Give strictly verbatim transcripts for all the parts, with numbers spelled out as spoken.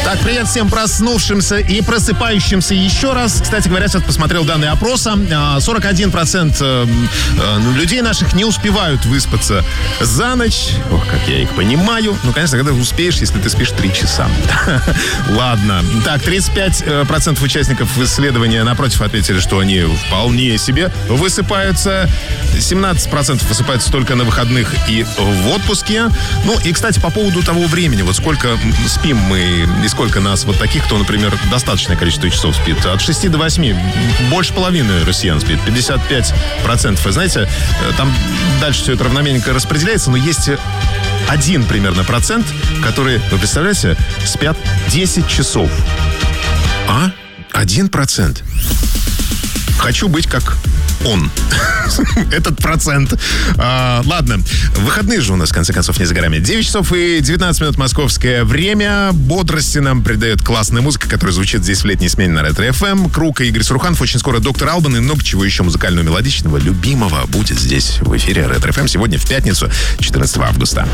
Так, привет всем проснувшимся и просыпающимся еще раз. Кстати говоря, сейчас посмотрел данные опроса. сорок один процент людей наших не успевают выспаться за ночь. Ох, как я их понимаю. Ну, конечно, когда успеешь, если ты спишь три часа. Ладно. Так, тридцать пять процентов участников исследования, напротив, ответили, что они вполне себе высыпаются. семнадцать процентов высыпаются только на выходных и в отпуске. Ну, и, кстати, по поводу того времени. Вот сколько спим мы и сколько нас вот таких, кто, например, достаточное количество часов спит. От шести до восьми. Больше половины россиян спит. пятьдесят пять процентов. Вы знаете, там дальше все это равномерненько распределяется, но есть один примерно процент, которые, вы представляете, спят десять часов. А? Один процент. Хочу быть как он. Этот процент. А, ладно. Выходные же у нас, в конце концов, не за горами. девять часов и девятнадцать минут московское время. Бодрости нам придает классная музыка, которая звучит здесь в летней смене на Ретро-эф эм. Круг и Игорь Саруханов. Очень скоро доктор Албан и много чего еще музыкального, мелодичного, любимого будет здесь в эфире Ретро-эф эм. Сегодня в пятницу, четырнадцатого августа.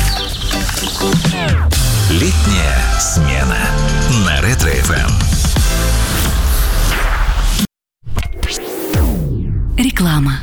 Летняя смена на Ретро-эф эм. Реклама.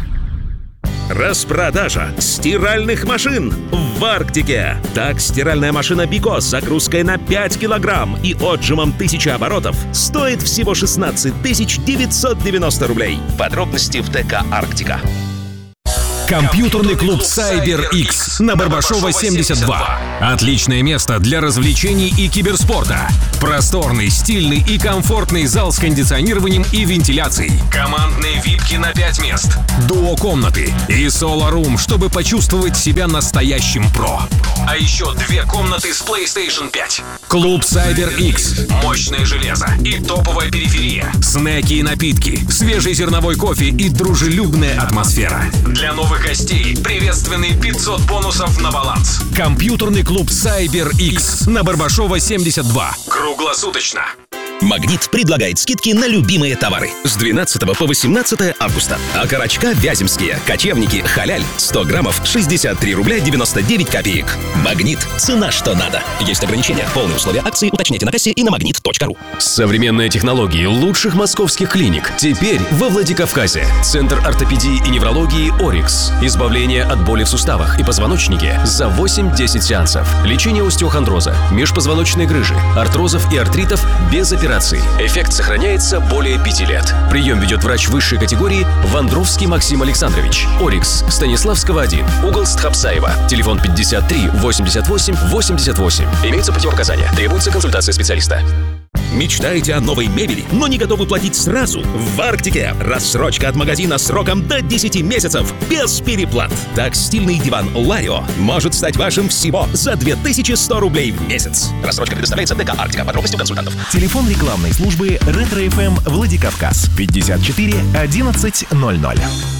Распродажа стиральных машин в Арктике. Так, стиральная машина Бико с загрузкой на пять килограмм и отжимом тысячи оборотов стоит всего шестнадцать тысяч девятьсот девяносто рублей. Подробности в ТК «Арктика». Компьютерный клуб CyberX на Барбашова семьдесят два. Отличное место для развлечений и киберспорта. Просторный, стильный и комфортный зал с кондиционированием и вентиляцией. Командные випки на пять мест. Дуо-комнаты и соло-рум, чтобы почувствовать себя настоящим про. А еще две комнаты с PlayStation пять. Клуб CyberX. Мощное железо и топовая периферия. Снеки и напитки, свежий зерновой кофе и дружелюбная атмосфера. Для новых гостей приветственные пятьсот бонусов на баланс. Компьютерный клуб CyberX на Барбашова семьдесят два. Круглосуточно. «Магнит» предлагает скидки на любимые товары с двенадцатого по восемнадцатое августа. Окорочка вяземские, кочевники, халяль, сто граммов, шестьдесят три рубля девяносто девять копеек. «Магнит» — цена что надо. Есть ограничения. Полные условия акции уточняйте на кассе и на магнит точка ру. Современные технологии лучших московских клиник теперь во Владикавказе. Центр ортопедии и неврологии «Орикс». Избавление от боли в суставах и позвоночнике за восемь-десять сеансов. Лечение остеохондроза, межпозвоночной грыжи, артрозов и артритов без операции. Эффект сохраняется более пяти лет. Прием ведет врач высшей категории Вандровский Максим Александрович. «Орикс», Станиславского один, угол Стхапсаева. Телефон пятьдесят три восемьдесят восемь восемьдесят восемь. Имеются противопоказания. Требуется консультация специалиста. Мечтаете о новой мебели, но не готовы платить сразу? В Арктике рассрочка от магазина сроком до десяти месяцев без переплат. Так, стильный диван Ларио может стать вашим всего за две тысячи сто рублей в месяц. Рассрочка предоставляется ТК «Арктика». Подробности у консультантов. Телефон рекламной службы Ретро-эф эм Владикавказ пятьдесят четыре одиннадцать ноль ноль.